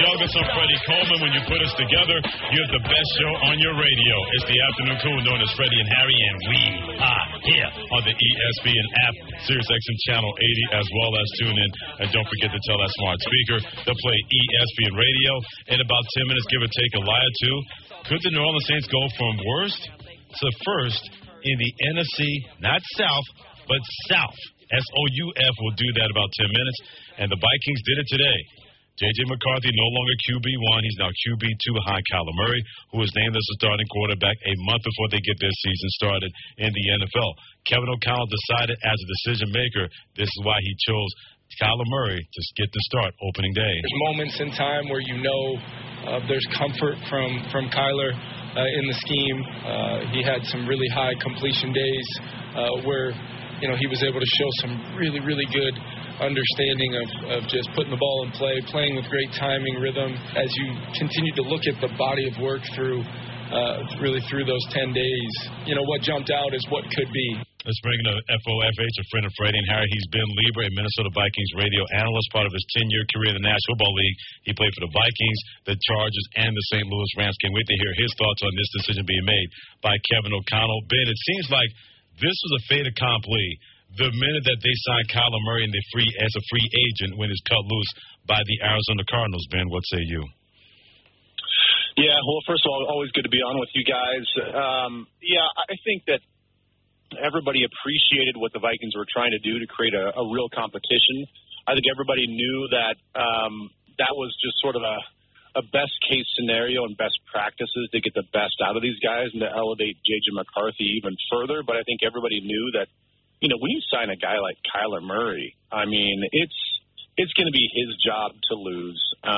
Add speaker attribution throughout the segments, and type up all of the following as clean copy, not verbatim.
Speaker 1: Douglas. I'm Freddie Coleman. When you put us together, you have the best show on your radio. It's the Afternoon Crew, known as Freddie and Harry, and we are here on the ESPN app, SiriusXM Channel 80, as well as tune in. And don't forget to tell that smart speaker to play ESPN Radio. In about 10 minutes, give or take a lie or two. Could the New Orleans Saints go from worst to first in the NFC, not South, but South? SOUF will do that about 10 minutes. And the Vikings did it today. J.J. McCarthy no longer QB1. He's now QB2 behind Kyler Murray, who was named as the starting quarterback a month before they get their season started in the NFL. Kevin O'Connell decided as a decision maker, this is why he chose Kyler Murray to get the start opening day.
Speaker 2: There's moments in time where you know there's comfort from Kyler in the scheme. He had some really high completion days where he was able to show some really, really good understanding of just putting the ball in play, playing with great timing, rhythm. As you continue to look at the body of work through those 10 days, what jumped out is what could be.
Speaker 1: Let's bring in a FOFH, a friend of Freddie and Harry. He's Ben Lieber, a Minnesota Vikings radio analyst, part of his 10-year career in the National Football League. He played for the Vikings, the Chargers, and the St. Louis Rams. Can't wait to hear his thoughts on this decision being made by Kevin O'Connell. Ben, it seems like this was a fait accompli. The minute that they signed Kyler Murray as a free agent when he's cut loose by the Arizona Cardinals, Ben, what say you?
Speaker 3: Yeah, well, first of all, always good to be on with you guys. I think that everybody appreciated what the Vikings were trying to do to create a real competition. I think everybody knew that that was just sort of a best-case scenario and best practices to get the best out of these guys and to elevate J.J. McCarthy even further. But I think everybody knew that, when you sign a guy like Kyler Murray, I mean, it's going to be his job to lose.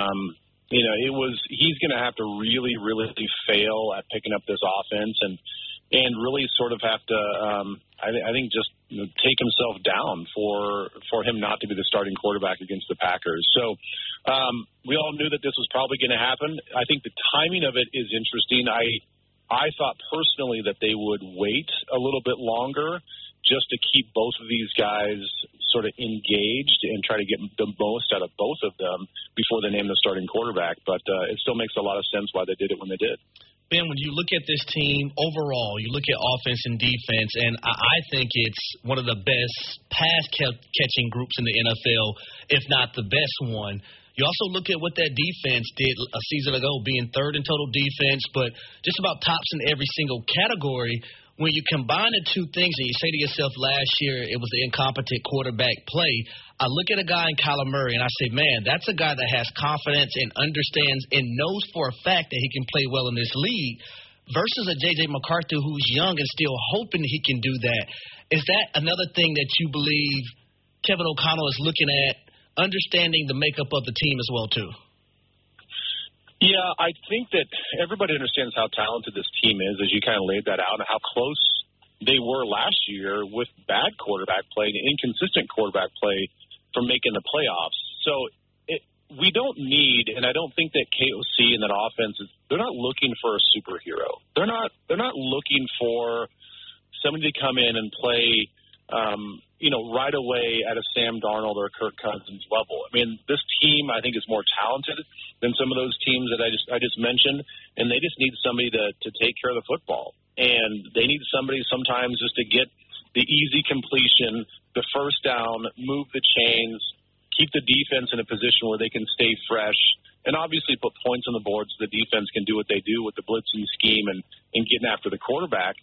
Speaker 3: He's going to have to really, really fail at picking up this offense and really sort of have to, I think, just take himself down for him not to be the starting quarterback against the Packers. So we all knew that this was probably going to happen. I think the timing of it is interesting. I thought personally that they would wait a little bit longer just to keep both of these guys sort of engaged and try to get the most out of both of them before they name the starting quarterback. But it still makes a lot of sense why they did it when they did.
Speaker 4: Ben, when you look at this team overall, you look at offense and defense, and I think it's one of the best pass-catching groups in the NFL, if not the best one. You also look at what that defense did a season ago, being third in total defense, but just about tops in every single category. When you combine the two things and you say to yourself last year it was the incompetent quarterback play, I look at a guy in Kyler Murray and I say, man, that's a guy that has confidence and understands and knows for a fact that he can play well in this league versus a J.J. McCarthy who's young and still hoping he can do that. Is that another thing that you believe Kevin O'Connell is looking at, understanding the makeup of the team as well too?
Speaker 3: Yeah, I think that everybody understands how talented this team is, as you kind of laid that out, and how close they were last year with bad quarterback play and inconsistent quarterback play from making the playoffs. So we don't need, and I don't think that KOC and that offense they're not looking for a superhero. They're not looking for somebody to come in and play right away at a Sam Darnold or Kirk Cousins level. I mean, this team, I think, is more talented than some of those teams that I just mentioned, and they just need somebody to take care of the football. And they need somebody sometimes just to get the easy completion, the first down, move the chains, keep the defense in a position where they can stay fresh, and obviously put points on the board so the defense can do what they do with the blitzing scheme and getting after the quarterback.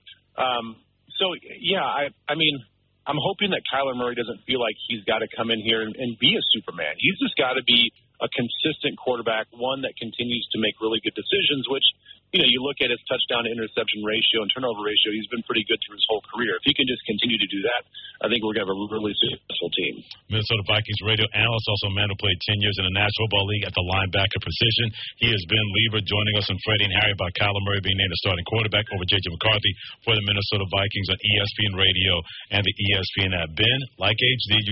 Speaker 3: I mean, I'm hoping that Kyler Murray doesn't feel like he's got to come in here and be a Superman. He's just got to be a consistent quarterback, one that continues to make really good decisions, which, you look at his touchdown to interception ratio and turnover ratio, he's been pretty good through his whole career. If he can just continue to do that, I think we're going to have a really successful team.
Speaker 1: Minnesota Vikings radio analyst, also a man who played 10 years in the National Football League at the linebacker position. He has been Lieber joining us on Freddie and Harry about Kyler Murray being named the starting quarterback over J.J. McCarthy for the Minnesota Vikings on ESPN Radio and the ESPN app. Ben, like HD,